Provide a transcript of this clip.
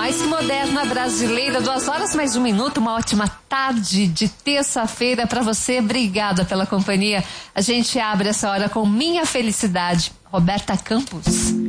mais moderna brasileira, 2h mais 1 minuto, uma ótima tarde de terça-feira para você. Obrigada pela companhia. A gente abre essa hora com Minha Felicidade, Roberta Campos.